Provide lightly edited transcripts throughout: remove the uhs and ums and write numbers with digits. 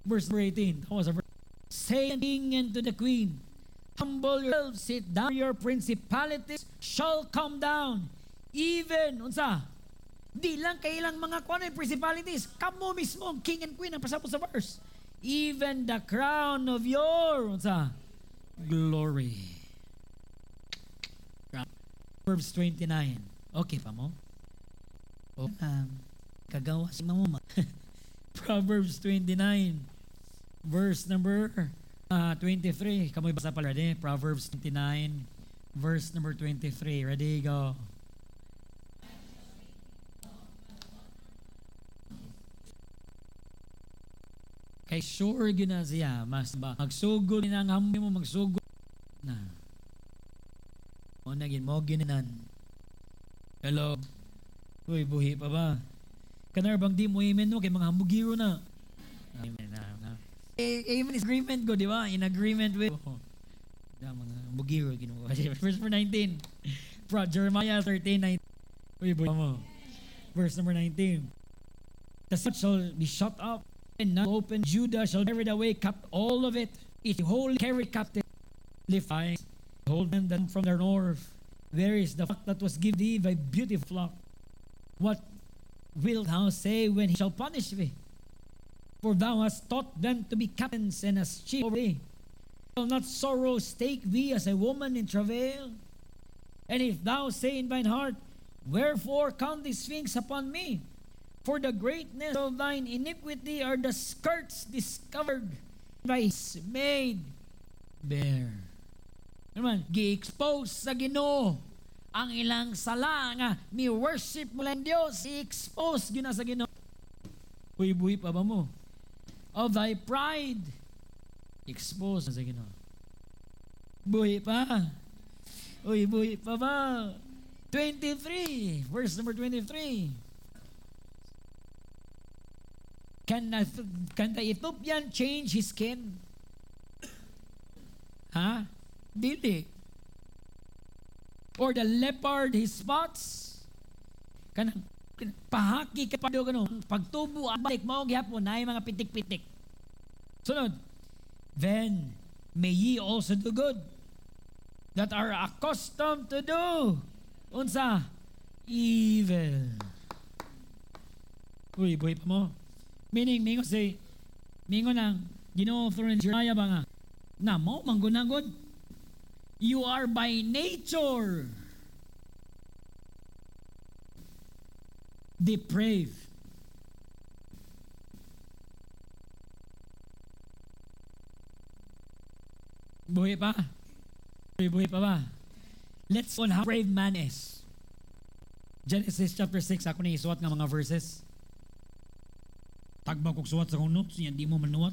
Verse 18. Say king and to the queen, humble yourselves, sit down, your principalities shall come down. Even, unsa? Di lang kailang mga kuano yung principalities. Kamo mismo, king and queen, ang pasapos sa verse. Even the crown of your, unsa? Glory. Proverbs 29. Okay pa mo? O, kagawa si mama. Proverbs 29. Verse number 23. Kamoy basa pala. Ready? Proverbs 29. Verse number 23. Ready? Go. Kay sure yun na siya. Mas ba? Magsugod na ang hambi mo. Magsugod na. O naging mo ginanan. Hello? Uy, buhi pa ba? Kanar bang di mo amen mo kay mga hambugiro na. Amen na. Amen is agreement ko, di ba? In agreement with mga hambugiro ginawa. Verse number 19. Jeremiah 13:19. Uy, buhi mo. Verse number 19. The sun shall be shut up and not open. Judah shall carry away all of it. It wholly carry captive. Lift eyes. Hold them from their north. There is the flock that was given thee, thy beautiful flock. What wilt thou say when he shall punish thee? For thou hast taught them to be captains and as chief over thee. Shall not sorrow take thee as a woman in travail? And if thou say in thine heart, wherefore count these things upon me? For the greatness of thine iniquity are the skirts discovered, thy made bare. Naman, gi-expose sa Ginoo ang ilang sala nga mi-worship mo lang Diyos, i-expose gina sa Ginoo. Buhi pa ba mo? Of thy pride, expose sa Ginoo. Buhi pa. Buhi pa ba? 23, verse number 23. Can the Ethiopian change his skin? Ha? Dili. Or the leopard his spots? Kanang pahaki ka pa do ganun. Pagtubo ang balik mo gihapon na mga pitik-pitik. Sunod. Then may ye also do good that are accustomed to do unsa evil. Uy, buhay pa mo. Meaning, mingo say, mingo nang Ginoo through Jeremiah ba nga, na mo manggunagod. You are by nature depraved. Buhay pa? Buhay pa ba? Let's on how brave man is. Genesis chapter 6, ako na isuwat nga mga verses. Tagbang kong suwat sa kong notes, yan di mo manuwat.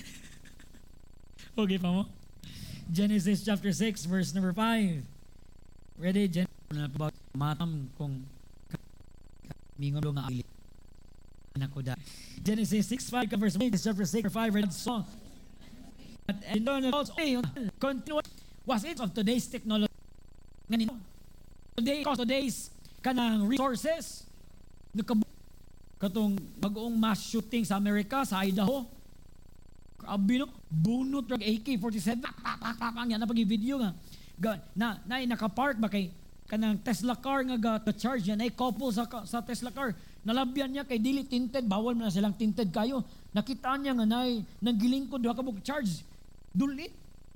Okay pa mo? Genesis chapter 6, verse number 5. Ready? About matam kung mingon do nga ali. Anak ko da. Genesis 6:5 verse 1, chapter 6 5 read song. And then also continue was it of today's technology. Ganito. Today's kanang resources katong bagong mass shooting sa Amerika, sa Idaho. Grabe no, bunot ng AK-47 yan na pag-video nga na nakapark ba kay kanang Tesla car nga ga-charge yan ay couple sa Tesla car nalabyan niya kay dili tinted, bawal na silang tinted kayo, nakita niya nga nang gilingkod duha ka bug charge duli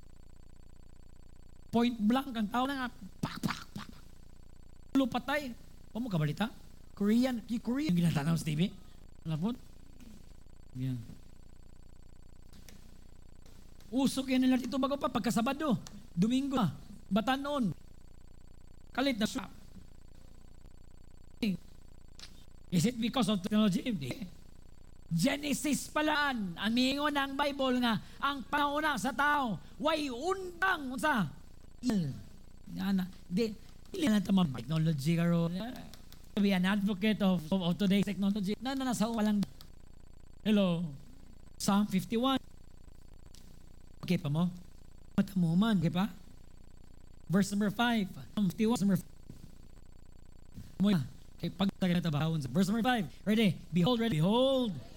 point blank ang tao na nga pak patay pa mo kabalita Korean ginatanaw sa TV alam yan. Usok yan nila dito bago pa pagkasabado, Domingo, Batanon. Kalit na siya. Is it because of technology? Genesis palaan, amingon ng Bible nga ang panauna sa tao way undang unsa. Dili na tamang technology karon. To be an advocate of today's technology. Nasa walang. Hello. Psalm 51. Okay pa mo? Matamuman, okay pa? Verse number 5. 51, verse number 5. Okay, pagtagal na tabahawon. Verse number 5. Ready? Behold,